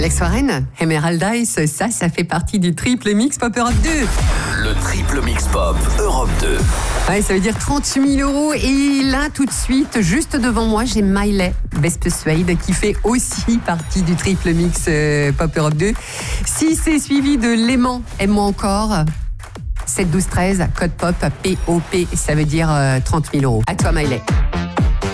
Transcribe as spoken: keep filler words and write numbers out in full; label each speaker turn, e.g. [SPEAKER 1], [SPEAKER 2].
[SPEAKER 1] Alex Warren, Emerald Ice, ça, ça fait partie du triple mix Pop Europe deux.
[SPEAKER 2] Le triple mix Pop Europe deux.
[SPEAKER 1] Ouais, ça veut dire trente mille euros. Et là, tout de suite, juste devant moi, j'ai Miley Best Suede qui fait aussi partie du triple mix euh, Pop Europe deux. Si c'est suivi de L'aimant, aime-moi encore. sept douze treize, code pop, P O P, ça veut dire euh, trente mille euros. À toi, Miley.